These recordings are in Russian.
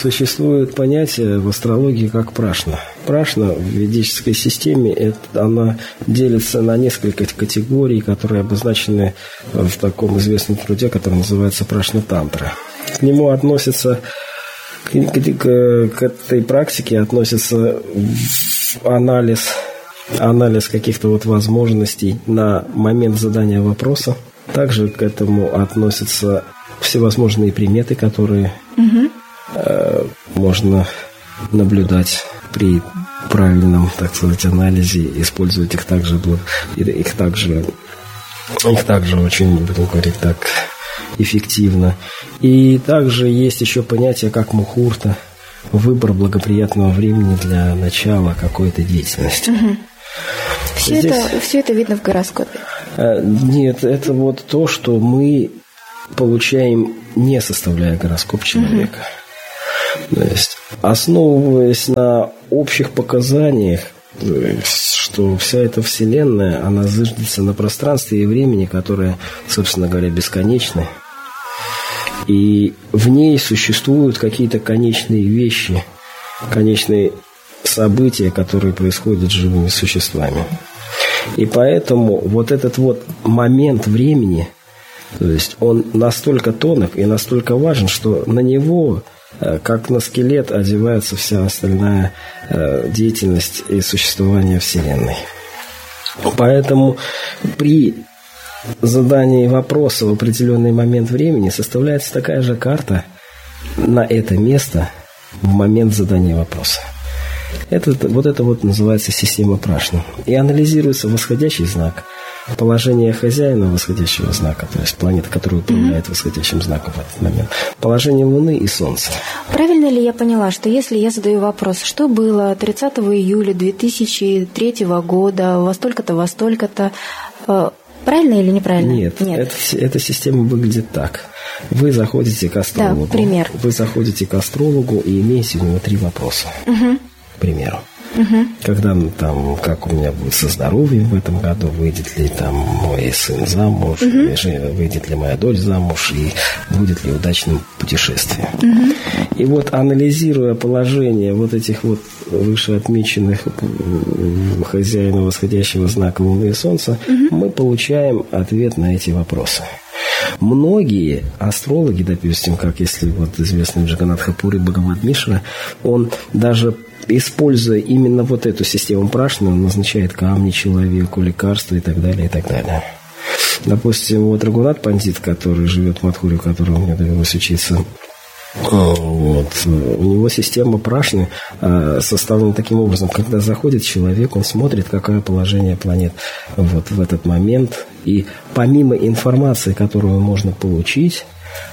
Существует понятие в астрологии как прашна. Прашна в ведической системе она делится на несколько категорий, которые обозначены в таком известном труде, который называется Прашна-тантра. К нему относится, к этой практике относится анализ каких-то вот возможностей на момент задания вопроса. Также к этому относятся всевозможные приметы, которые можно наблюдать при правильном, так сказать, анализе, использовать их также очень, будем говорить так, эффективно. И также есть еще понятие как мухурта, выбор благоприятного времени для начала какой-то деятельности. Все это видно в гороскопе? Нет, это вот то, что мы получаем, не составляя гороскоп человека. То есть, основываясь на общих показаниях, что вся эта Вселенная, она зиждется на пространстве и времени, которое, собственно говоря, бесконечны. И в ней существуют какие-то конечные вещи, конечные события, которые происходят с живыми существами. И поэтому вот этот вот момент времени, то есть он настолько тонок и настолько важен, что на него, как на скелет, одевается вся остальная деятельность и существование Вселенной. Поэтому при задании вопроса в определенный момент времени составляется такая же карта на это место в момент задания вопроса. Вот это называется система Прашна. И анализируется восходящий знак, положение хозяина восходящего знака, то есть планета, которая управляет восходящим знаком в этот момент, положение Луны и Солнца. Правильно ли я поняла, что если я задаю вопрос, что было 30 июля 2003 года, во столько-то, правильно или неправильно? Нет. Эта система выглядит так. Вы заходите к астрологу. Да, пример. Вы заходите к астрологу и имеете у него 3 вопроса. К примеру. Когда как у меня будет со здоровьем в этом году, выйдет ли мой сын замуж, выйдет ли моя дочь замуж, и будет ли удачным путешествие. И вот, анализируя положение вот этих вот вышеотмеченных хозяина восходящего знака Луны и Солнца, мы получаем ответ на эти вопросы. Многие астрологи, допустим, как если вот известный Джаганнатха Пури Бхагават Мишра, он даже используя именно вот эту систему Прашны, он назначает камни человеку, лекарства и так далее, и так далее. Допустим, вот Рагунат Пандит, который живет в Мадхуре, которому мне довелось учиться, у него система Прашны составлена таким образом, когда заходит человек, он смотрит, какое положение планет вот в этот момент, и помимо информации, которую можно получить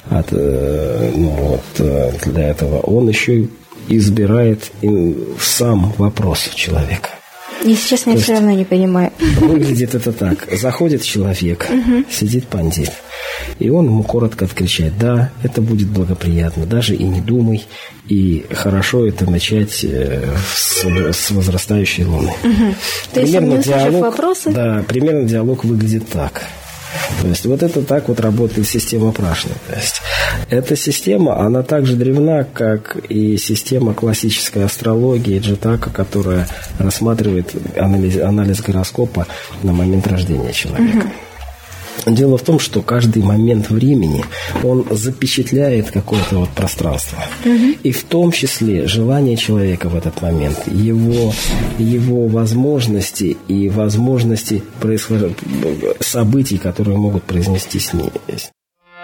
для этого, он еще избирает сам вопрос человека. Если честно, я все равно не понимаю. Выглядит это так. Заходит человек, сидит пандит, и он ему коротко отвечает: да, это будет благоприятно, даже и не думай, и хорошо это начать с возрастающей луны. То есть, не услышав вопросы? Да, примерно диалог выглядит так. То есть вот это так вот работает система Прашны. То есть эта система, она также древна, как и система классической астрологии Джатака, которая рассматривает анализ гороскопа на момент рождения человека. Дело в том, что каждый момент времени, он запечатляет какое-то вот пространство. И в том числе желание человека в этот момент, его возможности и возможности событий, которые могут произнестись